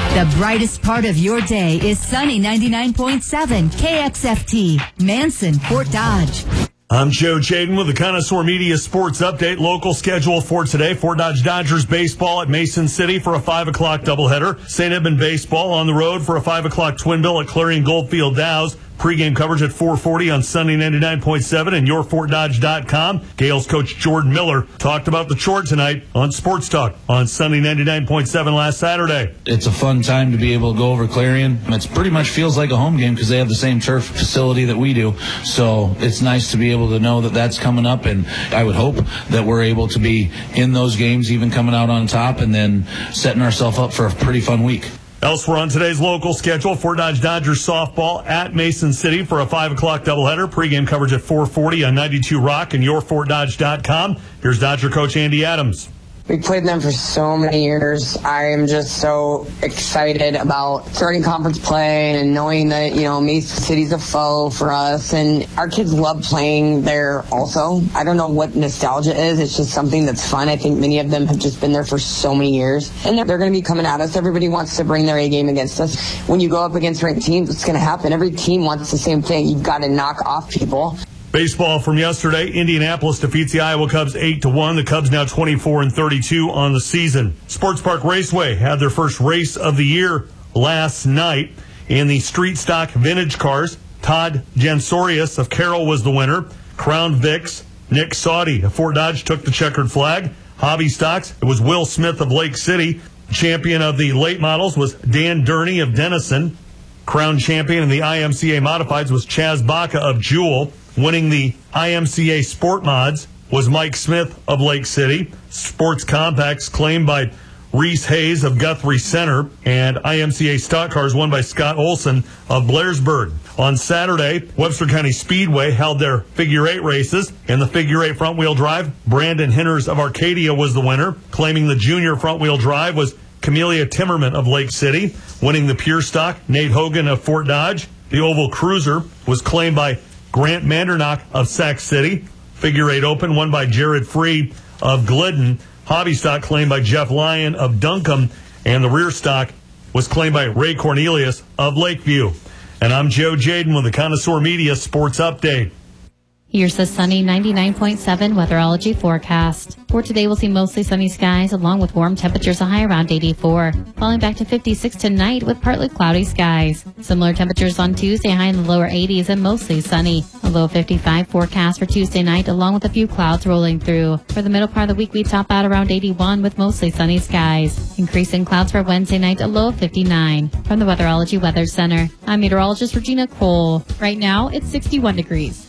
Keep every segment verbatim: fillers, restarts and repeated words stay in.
The brightest part of your day is Sunny ninety-nine point seven K X F T, Manson, Fort Dodge. I'm Joe Jaden with the Connoisseur Media Sports Update. Local schedule for today. Fort Dodge Dodgers baseball at Mason City for a five o'clock doubleheader. Saint Edmund baseball on the road for a five o'clock twin bill at Clarion Goldfield Dows. Pre-game coverage at four forty on Sunny ninety-nine point seven and your fort dodge dot com. Gales coach Jordan Miller talked about the chore tonight on Sports Talk on Sunny ninety-nine point seven last Saturday. It's a fun time to be able to go over Clarion. It pretty much feels like a home game because they have the same turf facility that we do. So it's nice to be able to know that that's coming up, and I would hope that we're able to be in those games, even coming out on top, and then setting ourselves up for a pretty fun week. Elsewhere on today's local schedule, Fort Dodge Dodgers softball at Mason City for a five o'clock doubleheader. Pre-game coverage at four forty on ninety-two Rock and your fort dodge dot com. Here's Dodger coach Andy Adams. We played them for so many years. I am just so excited about starting conference play and knowing that, you know, Mason City's a foe for us. And our kids love playing there also. I don't know what nostalgia is. It's just something that's fun. I think many of them have just been there for so many years. And they're, they're going to be coming at us. Everybody wants to bring their A game against us. When you go up against ranked teams, it's going to happen. Every team wants the same thing. You've got to knock off people. Baseball from yesterday, Indianapolis defeats the Iowa Cubs eight to one. The Cubs now twenty-four and thirty-two on the season. Sports Park Raceway had their first race of the year last night in the street stock vintage cars. Todd Jansorius of Carroll was the winner. Crown Vics, Nick Saudy of Fort Dodge took the checkered flag. Hobby stocks, it was Will Smith of Lake City. Champion of the late models was Dan Durney of Denison. Crown champion in the I M C A modifieds was Chaz Baca of Jewell. Winning the I M C A Sport Mods was Mike Smith of Lake City. Sports Compacts claimed by Reese Hayes of Guthrie Center. And I M C A Stock Cars won by Scott Olson of Blairsburg. On Saturday, Webster County Speedway held their figure eight races. In the figure eight front wheel drive, Brandon Henners of Arcadia was the winner. Claiming the junior front wheel drive was Camellia Timmerman of Lake City. Winning the pure stock, Nate Hogan of Fort Dodge. The oval cruiser was claimed by Grant Mandernock of Sac City. Figure eight open won by Jared Free of Glidden. Hobby stock claimed by Jeff Lyon of Duncombe. And the rear stock was claimed by Ray Cornelius of Lakeview. And I'm Joe Jaden with the Connoisseur Media Sports Update. Here's the sunny ninety-nine point seven Weatherology forecast. For today, we'll see mostly sunny skies along with warm temperatures, a high around eighty-four. Falling back to fifty-six tonight with partly cloudy skies. Similar temperatures on Tuesday, high in the lower eighties and mostly sunny. A low fifty-five forecast for Tuesday night along with a few clouds rolling through. For the middle part of the week, we top out around eighty-one with mostly sunny skies. Increasing clouds for Wednesday night, a low of fifty-nine. From the Weatherology Weather Center, I'm meteorologist Regina Cole. Right now, it's sixty-one degrees.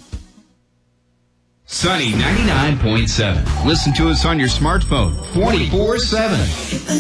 Sunny ninety-nine point seven. Listen to us on your smartphone twenty-four seven.